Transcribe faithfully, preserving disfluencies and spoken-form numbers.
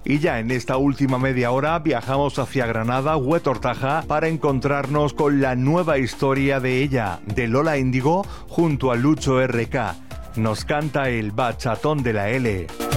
Y ya en esta última media hora viajamos hacia Granada, Huetortaja, para encontrarnos con la nueva historia de ella, de Lola Índigo, junto a Lucho R K. Nos canta el Bachatón de la L.